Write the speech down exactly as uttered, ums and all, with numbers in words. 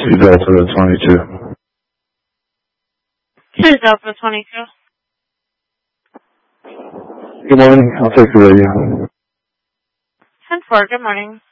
two Delta twenty-two. two Delta twenty-two. Good morning. I'll take the radio. ten four, good morning.